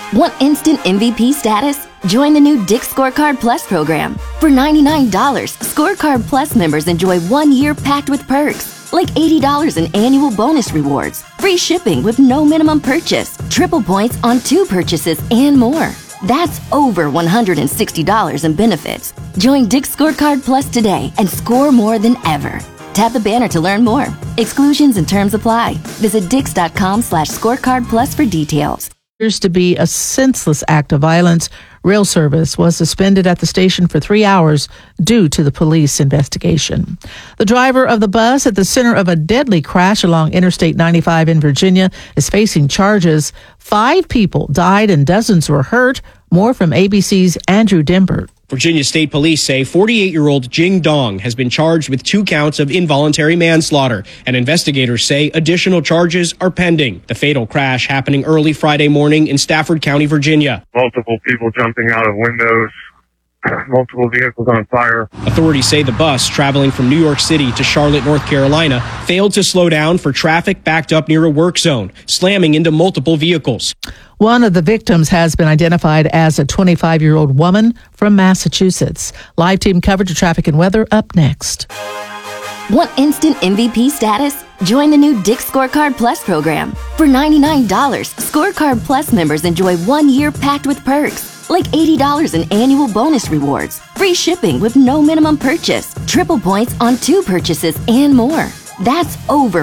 Want instant MVP status? Join the new Dick's Scorecard Plus program. For $99, Scorecard Plus members enjoy 1 year packed with perks, like $80 in annual bonus rewards, free shipping with no minimum purchase, triple points on 2 purchases, and more. That's over $160 in benefits. Join Dick's Scorecard Plus today and score more than ever. Tap the banner to learn more. Exclusions and terms apply. Visit dix.com/scorecardplus for details. Appears to be a senseless act of violence. Rail service was suspended at the station for 3 hours due to the police investigation. The driver of the bus at the center of a deadly crash along Interstate 95 in Virginia is facing charges. 5 people died and dozens were hurt. More from ABC's Andrew Dembert. Virginia State Police say 48-year-old Jing Dong has been charged with 2 counts of involuntary manslaughter, and investigators say additional charges are pending. The fatal crash happening early Friday morning in Stafford County, Virginia. Multiple people jumping out of windows, multiple vehicles on fire. Authorities say the bus traveling from New York City to Charlotte, North Carolina, failed to slow down for traffic backed up near a work zone, slamming into multiple vehicles. One of the victims has been identified as a 25-year-old woman from Massachusetts. Live team coverage of traffic and weather up next. Want instant MVP status? Join the new Dick's Scorecard Plus program. For $99, Scorecard Plus members enjoy 1 year packed with perks, like $80 in annual bonus rewards, free shipping with no minimum purchase, triple points on 2 purchases, and more. That's over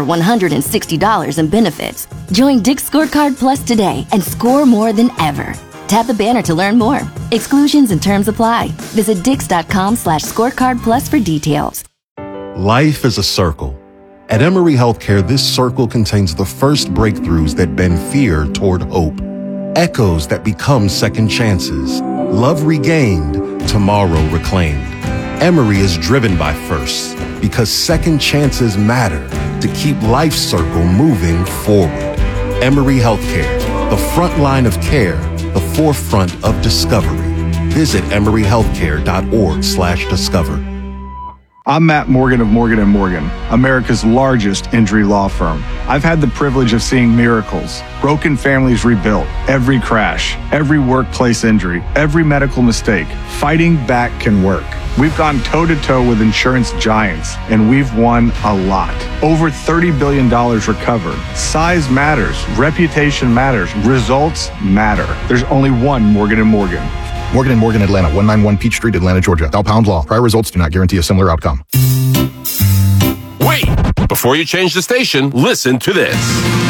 $160 in benefits. Join Dick's Scorecard Plus today and score more than ever. Tap the banner to learn more. Exclusions and terms apply. Visit dix.com/scorecardplus for details. Life is a circle. At Emory Healthcare, this circle contains the first breakthroughs that bend fear toward hope. Echoes that become second chances. Love regained, tomorrow reclaimed. Emory is driven by firsts because second chances matter to keep life's circle moving forward. Emory Healthcare, the front line of care, the forefront of discovery. Visit emoryhealthcare.org/discover. I'm Matt Morgan of Morgan & Morgan, America's largest injury law firm. I've had the privilege of seeing miracles, broken families rebuilt, every crash, every workplace injury, every medical mistake. Fighting back can work. We've gone toe-to-toe with insurance giants, and we've won a lot. Over $30 billion recovered. Size matters. Reputation matters. Results matter. There's only one Morgan & Morgan. Morgan & Morgan, Atlanta, 191 Peach Street, Atlanta, Georgia. Dow Pound Law. Prior results do not guarantee a similar outcome. Wait! Before you change the station, listen to this.